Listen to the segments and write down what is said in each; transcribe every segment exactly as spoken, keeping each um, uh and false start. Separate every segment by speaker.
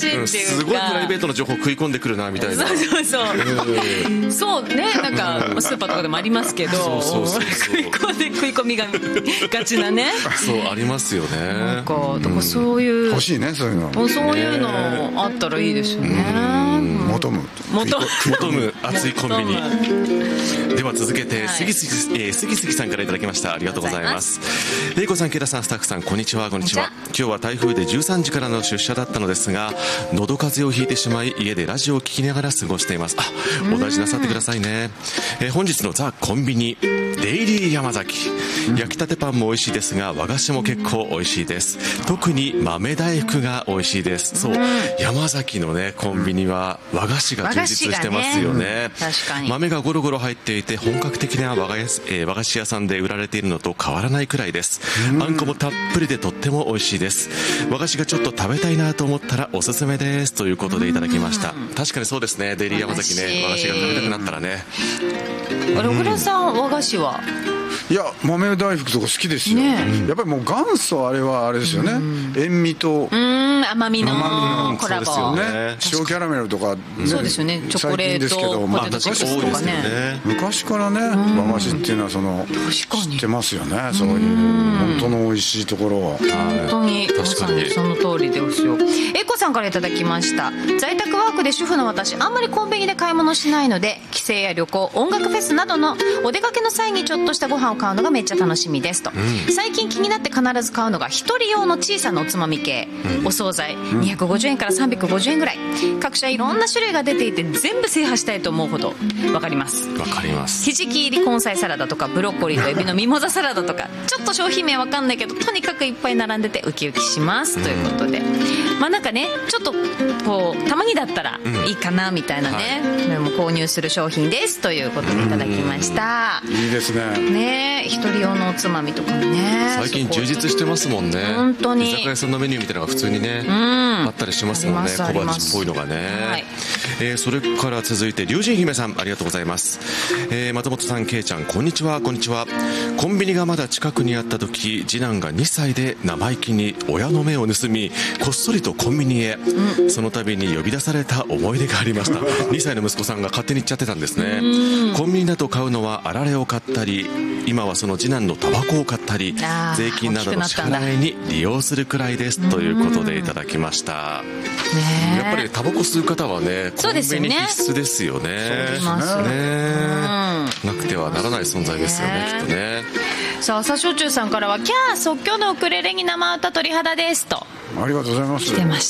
Speaker 1: しいっていうか、うん、
Speaker 2: すごいプライベートの情報食い込んでくるなみたいな。
Speaker 1: そうそうそう、うん、そうね、なんかスーパーとかでもありますけど、そうそうそうそう食い込んで食い込みががちなね
Speaker 2: そうありますよね。
Speaker 1: なんかだからそういう、うん、
Speaker 3: 欲しいね、そういうの、
Speaker 1: そういうのあったらいいですよね。
Speaker 3: 求む
Speaker 1: 求む
Speaker 2: 求む熱いコンビニでは続けて、はい、杉杉、えー、杉杉さんからいただきました。ありがとうございます。玲子さん、ケイラさん、スタッフさん、こんにちは。こんにちは。今日は台風でじゅうさんじからの出社だったのですが、喉風邪をひいてしまい家でラジオを聞きながら過ごしています。あ、お大事なさってくださいね。えー、本日のザ・コンビニデイリー山崎、焼きたてパンも美味しいですが和菓子も結構美味しいです。特に豆大福が美味しいです。そう、山崎のねコンビニは和菓子が充実してますよね。
Speaker 1: 確かに
Speaker 2: 豆がゴロゴロ入っていて本格的な和菓子、えー、和菓子屋さんで売られているのと変わらないくらいです。あんこもたっぷりでとっても美味しいです。和菓子がちょっと食べたいなと思ったらおすすめです、ということでいただきました。確かにそうですね、デイリー山崎ね、和菓子が食べたくなったらね。
Speaker 1: あれ、小倉さん、和菓子は？
Speaker 3: いや、豆大福とか好きですよ、ね、やっぱりもう元祖あれはあれですよね、塩味と
Speaker 1: うん甘みのコラボ、
Speaker 3: そうですよね、塩キャラメルとか、ね、
Speaker 1: そうですよね、チョコレートポテトチップスとかね、
Speaker 3: 昔からね和菓子っていうのはその知ってますよね、そういう本当の美味しいところは。
Speaker 1: 本当に確かにその通りですよ。えこさんからいただきました。在宅ワークで主婦の私、あんまりコンビニで買い物しないので、帰省や旅行、音楽フェスなどのお出かけの際にちょっとしたご飯を買うのがめっちゃ楽しみですと、うん、最近気になって必ず買うのが一人用の小さなおつまみ系、うん、お惣菜にひゃくごじゅうえんからさんびゃくごじゅうえんぐらい、各社いろんな種類が出ていて全部制覇したいと思うほど分かります。
Speaker 2: 分かります。
Speaker 1: ひじき入り根菜サラダとかブロッコリーとエビのミモザサラダとかちょっと商品名分かんないけどとにかくいっぱい並んでてウキウキします、うん、ということで、まあなんかねちょっとこうたまにだったらいいかなみたいなね、うん、はい、も購入する商品ですということでいただきました。
Speaker 3: いいですね。
Speaker 1: ね、一人用のおつまみとかもね
Speaker 2: 最近充実してますもんね。
Speaker 1: 本当に
Speaker 2: 居酒屋さんのメニューみたいなのが普通にね、うん、あったりしますもんね、小鉢っぽいのがね、はい、えー、それから続いて龍神姫さん、ありがとうございます。えー、松本さん、けいちゃん、こんにちは。こんにちは。コンビニがまだ近くにあった時、次男がにさいで生意気に親の目を盗みこっそりとコンビニへ、うん、その度に呼び出された思い出がありました。にさいの息子さんが勝手に行っちゃってたんですね。コンビニだと買うのはあられを買ったり、今はその次男のタバコを買ったり、税金などの支払いに利用するくらいです、ということでいただきました。ね、やっぱりタバコ吸う方はねコンビニ必須ですよね。そうですね、なくてはならない存在ですよね、きっとね。
Speaker 1: さあ、朝焼酎さんからはキャー即興のウクレレに生歌鳥肌ですと
Speaker 3: ありがとうございます。
Speaker 1: 来てました。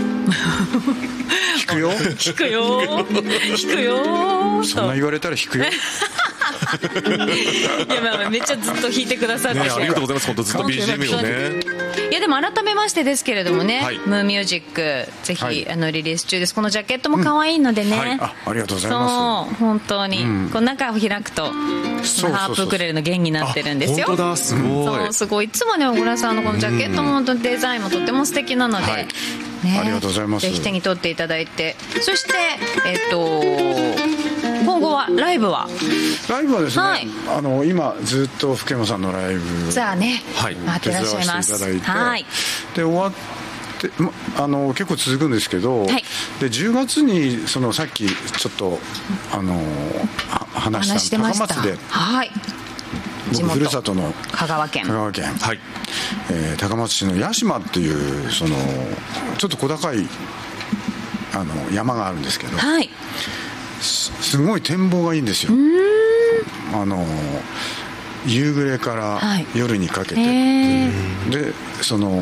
Speaker 3: 弾くよ
Speaker 1: 弾くよ弾くよ
Speaker 3: そんな言われたら弾くよ。
Speaker 1: いや、まあめっちゃずっと弾いてくださって、ね、
Speaker 2: ありがとうございます。本当ずっと ビージーエム をね。
Speaker 1: いやでも改めましてですけれどもね、はい、ムーミュージックぜひ、はい、あのリリース中です。このジャケットも可愛いのでね、うん、はい、
Speaker 3: あ, ありがとうございます。
Speaker 1: そう本当に、うん、この中を開くとハープウクレレの弦になってるんですよ。
Speaker 2: 本当だ、すごい、
Speaker 1: そうすごい。いつもね小倉さんのこのジャケットも本当にデザインもとても素敵なので、はいね、
Speaker 3: ありがとうございます。
Speaker 1: ぜひ手に取っていただいて、そしてえっと今後はライブは
Speaker 3: ライブはですね、
Speaker 1: はい、
Speaker 3: あの今ずっと福山さんのライブ
Speaker 1: さあね、
Speaker 3: はい、
Speaker 1: 待ってらっしゃいます。
Speaker 3: 手伝わせていただいて、
Speaker 1: はい、
Speaker 3: で終わってあの結構続くんですけど、はい、でじゅうがつにそのさっきちょっとあの話した高松で、
Speaker 1: はい、
Speaker 3: 僕ふるさとの
Speaker 1: 香川県
Speaker 3: 香川県、はい、えー、高松市の屋島っていうそのちょっと小高いあの山があるんですけど、はい、す, すごい展望がいいんですよ。あの夕暮れから夜にかけて、はい、でその、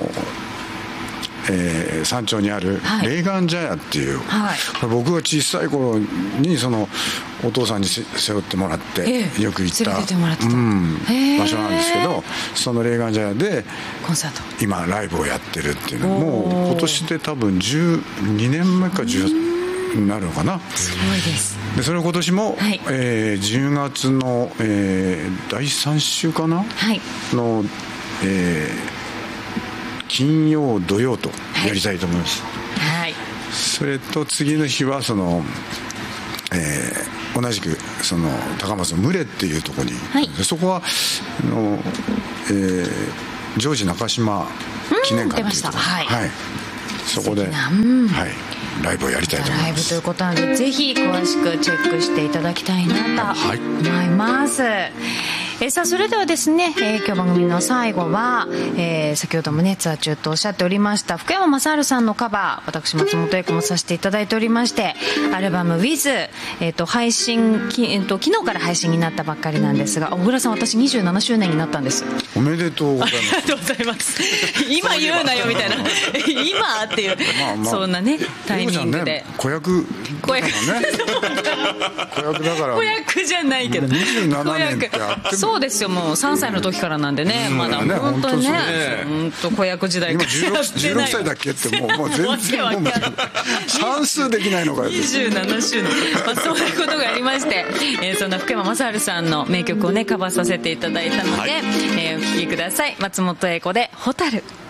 Speaker 3: えー、山頂にある霊岩茶屋っていう、はい、僕が小さい頃にそのお父さんに背負ってもらってよく行った、
Speaker 1: 連れてもらってた、うん、
Speaker 3: 場所なんですけど、その霊岩茶屋で
Speaker 1: コンサート
Speaker 3: 今ライブをやってるっていうのもう今年で多分じゅうにねんまえかじゅうになるのかな。
Speaker 1: すごいです。
Speaker 3: でそれを今年も、はい、えー、じゅうがつの、えー、だいさん週かな、はい、の、えー、金曜土曜とやりたいと思います、はい、それと次の日はその、えー、同じくその高松の牟礼っていうところに、はい、そこはあの、えー、ジョージ中島記念館っていうところ、はいはい、 そこで、うん、はい、ライブをやりたいと思います。
Speaker 1: ライブということなのでぜひ詳しくチェックしていただきたいなと思います、はい。えー、さあそれではですね、えー、今日番組の最後は、えー、先ほどもねツアー中とおっしゃっておりました福山雅治さんのカバー、私松本英子もさせていただいておりまして、アルバム With、えー、と配信き、えー、と昨日から配信になったばっかりなんですが、小倉さん私にじゅうななしゅうねんになったんです。
Speaker 3: おめでとうございます。
Speaker 1: ありがとうございます今言うなよみたいな今っていう、まあまあ、そんなねタイミングで、ね、
Speaker 3: 子役
Speaker 1: 子役
Speaker 3: 子役だから
Speaker 1: 子役じゃないけど
Speaker 3: にじゅうななねんってあっても
Speaker 1: そうですよ、もうさんさいの時からなんでね、うん、まだ本当にね、本当子役時代から
Speaker 3: 今じゅうろくさいだっけってもう、もう全然もう算数できないのかよ
Speaker 1: にじゅうななしゅうねん、まあ、そういうことがありまして、えー、そんな福山雅治さんの名曲をねカバーさせていただいたので、はい、えー、お聴きください。松本英子でホタル。